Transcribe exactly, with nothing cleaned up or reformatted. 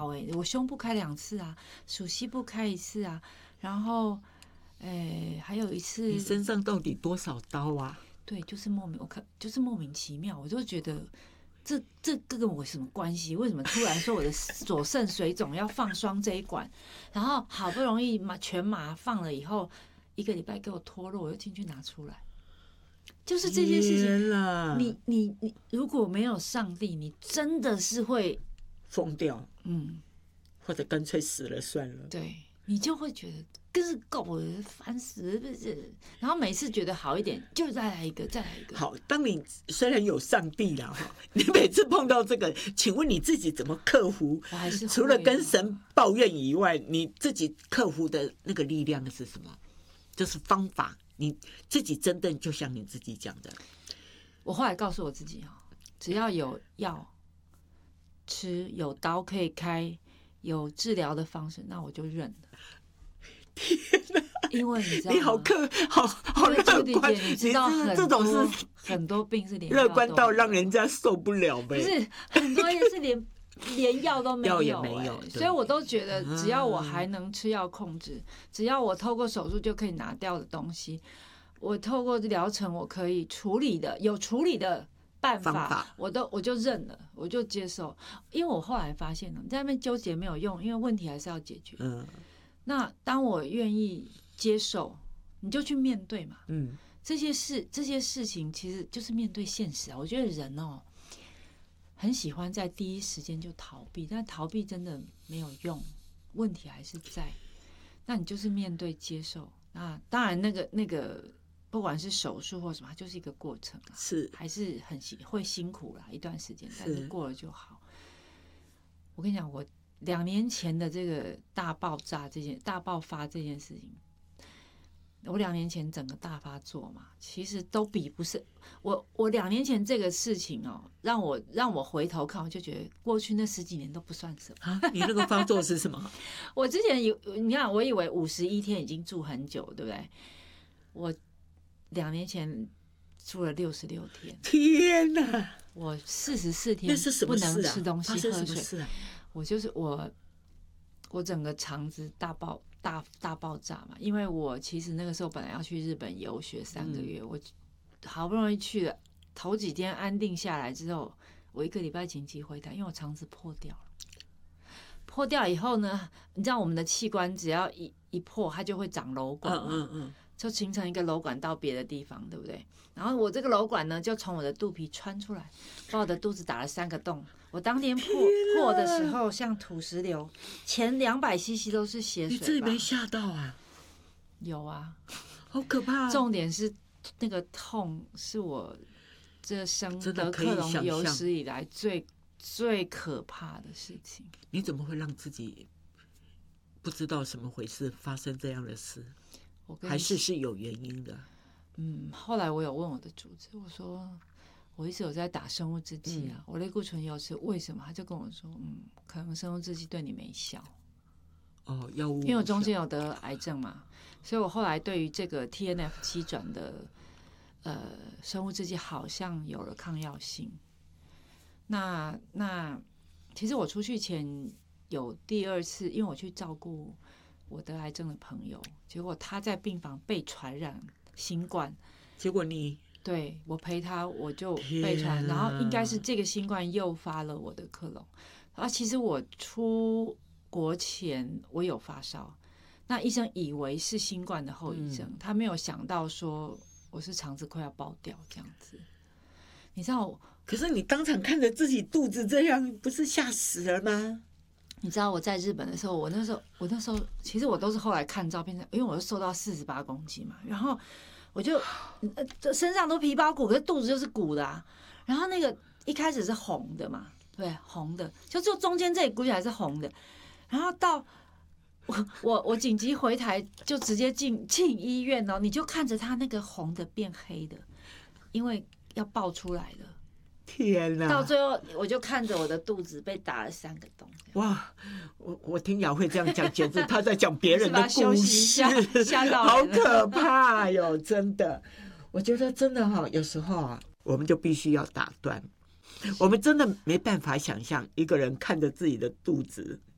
好哎、欸，我胸部开两次啊，属膝部开一次啊，然后，哎、欸，还有一次， 你身上到底多少刀啊？ 对，就是莫名，我看就是莫名其妙，我就觉得这这这跟我什么关系？为什么突然说我的左肾水肿要放双这一管？然后好不容易麻全麻放了以后，一个礼拜给我脱落，我又进去拿出来。就是这件事情，你你你如果没有上帝，你真的是会疯掉， 嗯， 或者干脆死了算了。 对，你就会觉得更是够了，烦死了，不是？然后每次觉得好一点，就再来一个，再来一个。 好，当你虽然有上帝啦，你每次碰到这个，请问你自己怎么克服？ 我还是除了跟神抱怨以外，你自己克服的那个力量是什么？就是方法。你自己真正就像你自己讲的， 我后来告诉我自己只要有药吃，有刀可以开，有治疗的方式，那我就认了。 天哪！ 因为你知道吗， 你好客，好好乐观。 你知道很这种是很多病是连乐观到让人家受不了呗。 不是很多人是连连药都没有、欸， 药也没有， 所以我都觉得，只要我还能吃药控制，嗯、只要我透过手术就可以拿掉的东西，我透过疗程我可以处理的，有处理的办法， 法我都我就认了，我就接受。因为我后来发现了，在那边纠结没有用，因为问题还是要解决。嗯，那当我愿意接受，你就去面对嘛。嗯，这些事这些事情其实就是面对现实啊。我觉得人哦。很喜欢在第一时间就逃避，但逃避真的没有用，问题还是在。那你就是面对接受。那当然，那个那个，不管是手术或什么，它就是一个过程啊， 是还是很会辛苦啦，一段时间，但是过了就好。我跟你讲，我两年前的这个大爆炸这件大爆发这件事情。我两年前整个大发作嘛，其实都比不是我。我两年前这个事情哦，让我让我回头看，我就觉得过去那十几年都不算什么。 啊、你那个发作是什么？ 我之前有，你看，我以为五十一天已经住很久，对不对？我两年前住了六十六天。 天哪！ 我四十四天不能吃东西、喝水。 啊、 我就是我，我整个肠子大爆。大大爆炸嘛，因为我其实那个时候本来要去日本游学三个月，嗯、我好不容易去了，头几天安定下来之后，我一个礼拜紧急回台，因为我肠子破掉了。破掉以后呢，你知道我们的器官只要一一破，它就会长瘘管嘛，嗯嗯嗯，就形成一个瘘管到别的地方，对不对？然后我这个瘘管呢，就从我的肚皮穿出来，把我的肚子打了三个洞。我当天破破的时候像土石流，前两百 C C 都是血水。 你自己没吓到啊？ 有啊， 好可怕、啊。 重点是那个痛是我这生得克隆有史以来最最可怕的事情。 你怎么会让自己不知道什么回事发生这样的事？我还是是有原因的。 嗯，后来我有问我的主治，我说。我一直有在打生物制剂啊，嗯、我类固醇有吃，为什么？他就跟我说，嗯，可能生物制剂对你没效。 哦，药物。 因为我中间有得癌症嘛，所以我后来对于这个 T N F 七 转的呃生物制剂好像有了抗药性。那那其实我出去前有第二次，因为我去照顾我得癌症的朋友，结果他在病房被传染新冠， 结果你。 对，我陪他，我就被传，然后应该是这个新冠诱发了我的克隆。啊，其实我出国前我有发烧，那医生以为是新冠的后遗症，嗯、他没有想到说我是肠子快要爆掉这样子。你知道， 可是你当场看着自己肚子这样，不是吓死了吗？ 你知道我在日本的时候，我那时候我那时候其实我都是后来看照片，因为我瘦到四十八公斤嘛，然后。我就呃身上都皮包骨，可是肚子就是鼓的啊。然后那个一开始是红的嘛，对，红的，就就中间这里估计还是红的。然后到我我我紧急回台，就直接进进医院哦，你就看着他那个红的变黑的，因为要爆出来了。 天哪！ 到最后我就看着我的肚子被打了三个洞。 哇！我我听雅慧这样讲，简直她在讲别人的故事，好可怕哟！真的，我觉得真的哈、哦，有时候啊，我们就必须要打断。我们真的没办法想象一个人看着自己的肚子